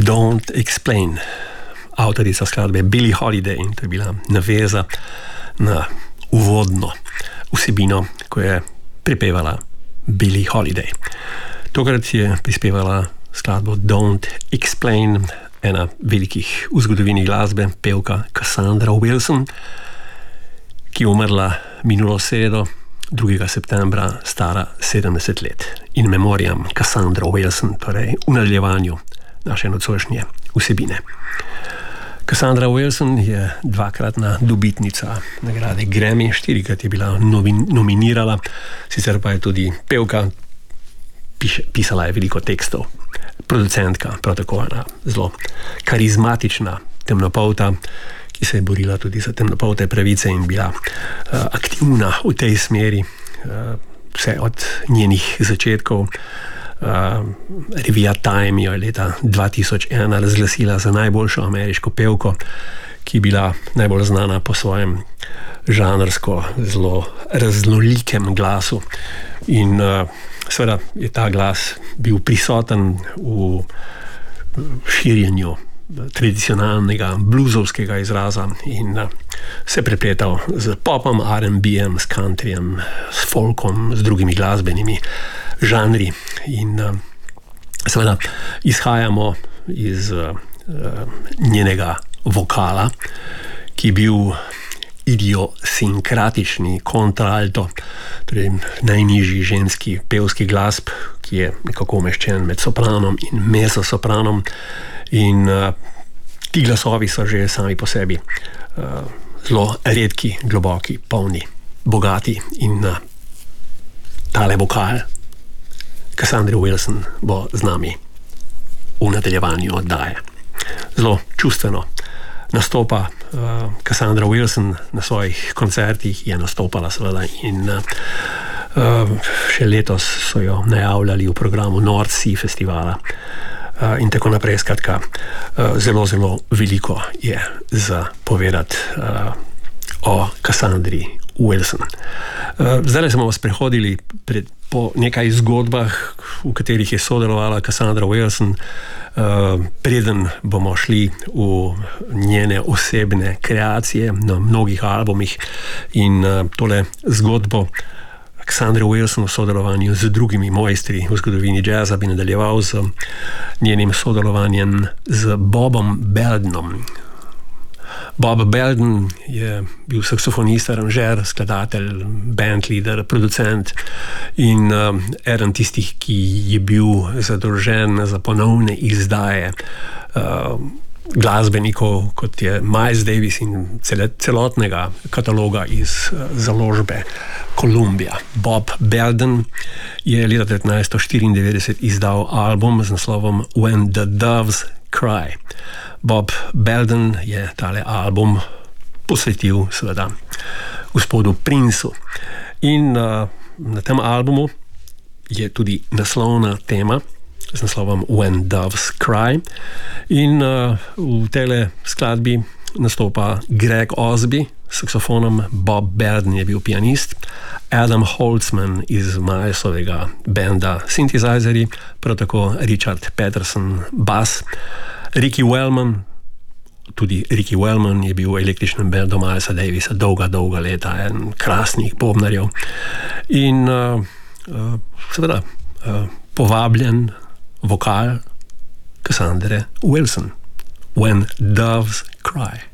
Don't Explain. Avtorica skladbe Billie Holiday, in to je bila naveza na uvodno vsebino, ko je pripevala Billie Holiday. Tokrat je prispevala skladbo Don't Explain ena velikih v zgodovini glasbe, pevka Cassandra Wilson, ki je umrla minulo sredo, 2. septembra, stara 70 let. In memoriam Cassandra Wilson, torej v nadaljevanju naše nocojšnje vsebine. Cassandra Wilson je dvakratna dobitnica nagrade Grammy, 4-krat je bila nominirala, sicer pa je tudi pevka, pisala je veliko tekstov, producentka, prav tako ena zelo karizmatična temnopolta, ki se je borila tudi za temnopolte pravice in bila aktivna v tej smeri vse od njenih začetkov. Revija Time jo je leta 2001 razglasila za najboljšo ameriško pevko, ki je bila najbolj znana po svojem žanrsko zelo raznolikem glasu. In seveda je ta glas bil prisoten v širjenju tradicionalnega bluzovskega izraza in se prepletal z popom, R&B-jem, s countryjem, s folkom, z drugimi glasbenimi žanri. In seveda izhajamo iz njenega vokala, ki je bil idiosinkratični kontralto, torej najnižji ženski pevski glas, ki je nekako umeščen med sopranom in mezzosopranom. In ti glasovi so že sami po sebi zelo redki, globoki, polni, bogati. In tale vokal Cassandra Wilson bo z nami v nadaljevanju oddaje. Zelo čustveno nastopa Cassandra Wilson na svojih koncertih, je nastopala seveda in še letos so jo najavljali v programu North Sea festivala in tako naprej. Skratka, zelo, zelo veliko je za povedati o Cassandri Wilson. Zdaj smo vas prehodili po nekaj zgodbah, v katerih je sodelovala Cassandra Wilson, preden bomo šli v njene osebne kreacije na mnogih albumih. In tole zgodbo Cassandra Wilson v sodelovanju z drugimi mojstri v zgodovini jazza bi nadaljeval z njenim sodelovanjem z Bobom Beldenom. Bob Belden je bil saksofonist, aranžer, skladatelj, bandleader, producent in eden tistih, ki je bil zadolžen za ponovne izdaje glasbenikov, kot je Miles Davis in celotnega kataloga iz založbe Columbia. Bob Belden je leta 1994 izdal album z naslovom When the Doves Cry. Bob Belden je tale album posvetil seveda gospodu Princeu. In na tem albumu je tudi naslovna tema z naslovom When Doves Cry. In v tele skladbi nastopa Greg Osby s saksofonom, Bob Belden je bil pianist, Adam Holtzman iz Milesovega benda Synthesizeri, prav tako Richard Peterson bas, Ricky Wellman, tudi Ricky Wellman je bil v električnem bendu Milesa Davisa dolga leta, en krasnih bobnarjev. In seveda povabljen vokal Cassandre Wilson, When Doves Cry.